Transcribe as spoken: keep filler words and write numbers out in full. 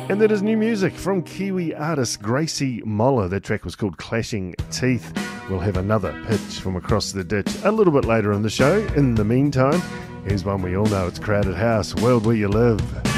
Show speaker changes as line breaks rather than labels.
And that is new music from Kiwi artist Gracie Moller. That track was called Clashing Teeth. We'll have another pitch from across the ditch a little bit later in the show. In the meantime, here's one we all know. It's Crowded House, World Where You Live.